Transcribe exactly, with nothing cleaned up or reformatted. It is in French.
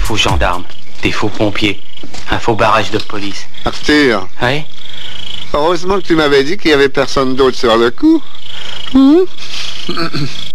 faux gendarmes, des faux pompiers, un faux barrage de police. Arthur. Oui? Heureusement que tu m'avais dit qu'il y avait personne d'autre sur le coup. Hum?